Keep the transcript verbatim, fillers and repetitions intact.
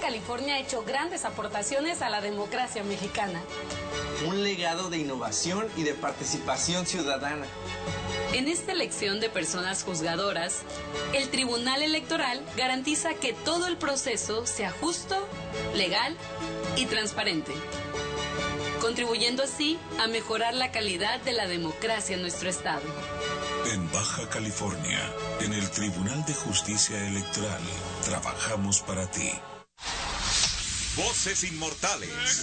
California ha hecho grandes aportaciones a la democracia mexicana. Un legado de innovación y de participación ciudadana. En esta elección de personas juzgadoras, el Tribunal Electoral garantiza que todo el proceso sea justo, legal y transparente, contribuyendo así a mejorar la calidad de la democracia en nuestro estado. En Baja California, en el Tribunal de Justicia Electoral, trabajamos para ti. Voces Inmortales.